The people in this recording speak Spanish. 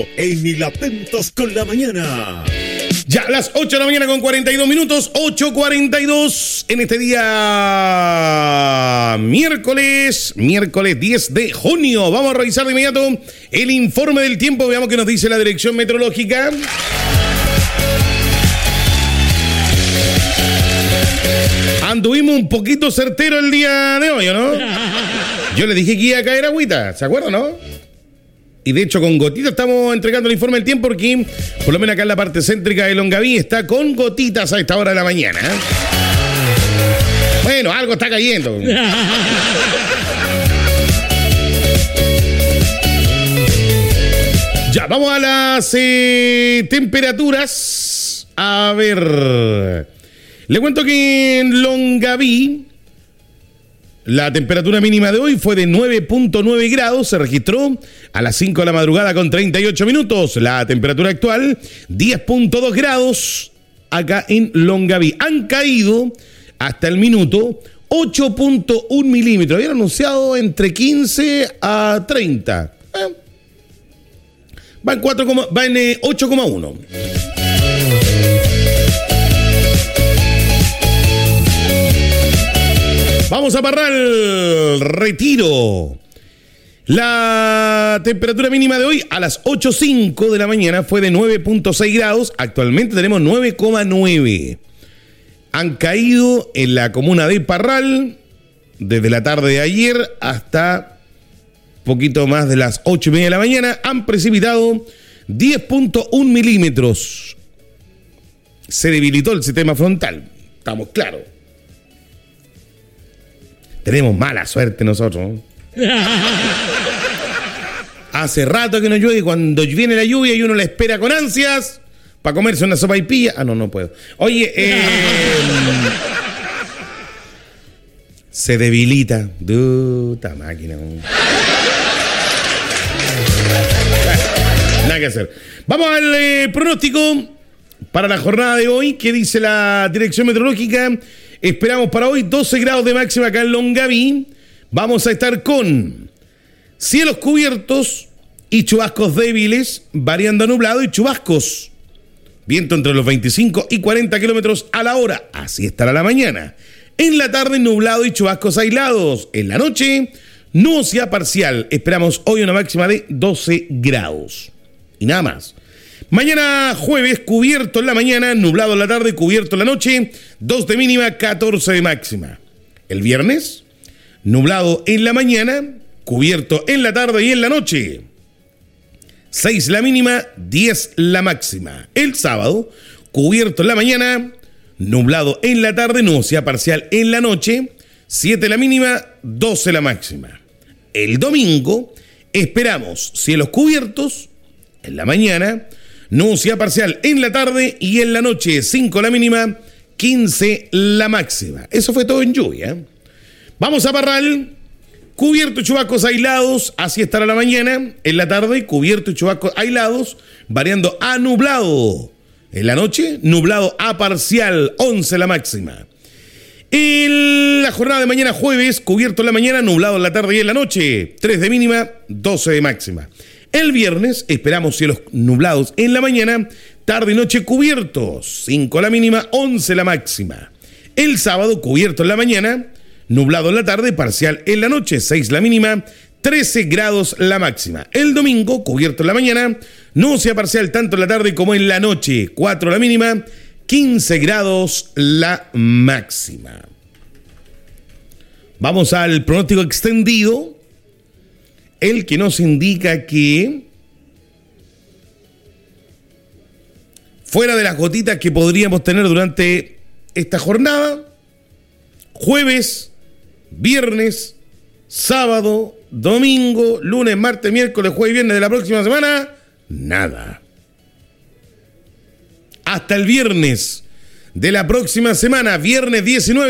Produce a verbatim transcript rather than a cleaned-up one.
En Mil Atentos con la Mañana. Ya a las ocho de la mañana con cuarenta y dos minutos, ocho cuarenta y dos en este día miércoles, miércoles diez de junio. Vamos a revisar de inmediato el informe del tiempo, veamos qué nos dice la Dirección Meteorológica. Anduvimos un poquito certero el día de hoy, ¿no? Yo le dije que iba a caer agüita, ¿se acuerdan, no? Y de hecho con gotitas estamos entregando el informe del tiempo porque por lo menos acá en la parte céntrica de Longaví está con gotitas a esta hora de la mañana. Bueno, algo está cayendo. Ya, vamos a las eh, temperaturas. A ver. Le cuento que en Longaví la temperatura mínima de hoy fue de nueve punto nueve grados, se registró a las cinco de la madrugada con treinta y ocho minutos. La temperatura actual, diez punto dos grados acá en Longaví. Han caído hasta el minuto ocho punto uno milímetros. Habían anunciado entre quince a treinta. Eh. Va en, cuatro, va en eh, ocho coma uno. Vamos a Parral, Retiro. La temperatura mínima de hoy a las ocho coma cinco de la mañana fue de nueve punto seis grados. Actualmente tenemos nueve coma nueve. Han caído en la comuna de Parral desde la tarde de ayer hasta poquito más de las ocho y media de la mañana. Han precipitado diez punto uno milímetros. Se debilitó el sistema frontal. Estamos claros. Tenemos mala suerte nosotros. Hace rato que no llueve y cuando viene la lluvia y uno la espera con ansias para comerse una sopaipilla. Ah, no, no puedo. Oye, eh, se debilita. Duta máquina. Nada que hacer. Vamos al eh, pronóstico para la jornada de hoy. ¿Qué dice la Dirección Meteorológica? Esperamos para hoy doce grados de máxima acá en Longaví. Vamos a estar con cielos cubiertos y chubascos débiles, variando a nublado y chubascos. Viento entre los veinticinco y cuarenta kilómetros a la hora. Así estará la mañana. En la tarde, nublado y chubascos aislados. En la noche, nubosidad parcial. Esperamos hoy una máxima de doce grados. Y nada más. Mañana jueves, cubierto en la mañana, nublado en la tarde, cubierto en la noche, dos de mínima, catorce de máxima. El viernes, nublado en la mañana, cubierto en la tarde y en la noche, seis la mínima, diez la máxima. El sábado, cubierto en la mañana, nublado en la tarde, nubosidad parcial en la noche, siete la mínima, doce la máxima. El domingo, esperamos cielos cubiertos en la mañana, nubosidad parcial en la tarde y en la noche, cinco la mínima, quince la máxima. Eso fue todo en lluvia. Vamos a Parral, cubierto y chubascos aislados, así estará la mañana. En la tarde, cubierto y chubascos aislados, variando a nublado. En la noche, nublado a parcial, once la máxima. En la jornada de mañana jueves, cubierto en la mañana, nublado en la tarde y en la noche, tres de mínima, doce de máxima. El viernes esperamos cielos nublados en la mañana, tarde y noche cubiertos, cinco la mínima, once la máxima. El sábado cubierto en la mañana, nublado en la tarde, parcial en la noche, seis la mínima, trece grados la máxima. El domingo cubierto en la mañana, nubosidad parcial tanto en la tarde como en la noche, cuatro la mínima, quince grados la máxima. Vamos al pronóstico extendido. El que nos indica que fuera de las gotitas que podríamos tener durante esta jornada, jueves, viernes, sábado, domingo, lunes, martes, miércoles, jueves y viernes de la próxima semana, nada. Hasta el viernes de la próxima semana, viernes diecinueve.